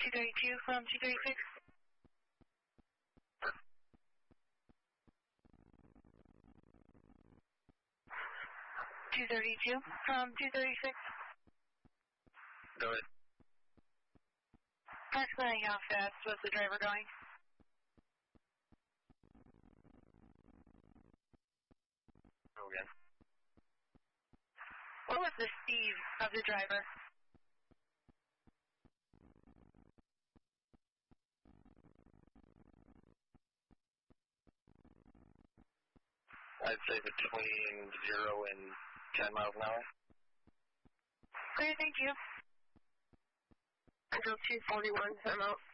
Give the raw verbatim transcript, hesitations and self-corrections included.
two thirty-two from two thirty-six. two thirty-two from two thirty-six. Go ahead. Approximately how fast was the driver going? Go again. What was the speed of the driver? I'd say between zero and ten miles an hour. Clear, thank you. Control two forty-one, time out.